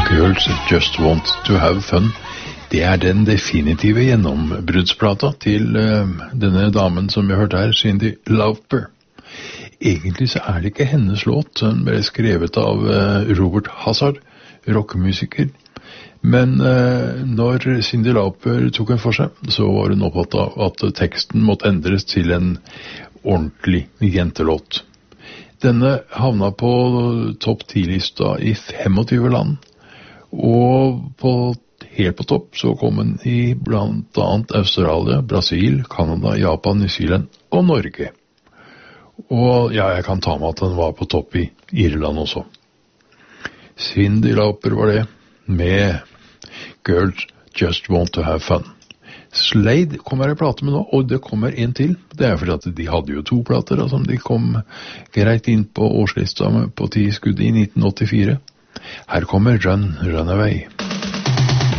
Girls Just Want To Have Fun. Det den definitive gjennombruddsplata til denne damen som vi hørte her, Cyndi Lauper. Egentlig så det ikke hennes låt, den ble skrevet av Robert Hazard, rockemusiker. Men når Cyndi Lauper tok den for seg, så var hun opptatt av at teksten måtte endres til en ordentlig jentelåt. Denne havna på topp 10-lista i 25 land. Og helt på topp så kom den i blant annet Australia, Brasil, Kanada, Japan, New Zealand og Norge. Og ja, jeg kan ta med at den var på topp i Irland også. Cyndi Lauper var det, med Girls Just Want To Have Fun. Slade kommer jeg prate med nå, og det kommer en til. Det fordi at de hadde jo 2 plater, som de kom greit inn på årslista på 10 skudd i 1984. Her kommer Run, Run Away.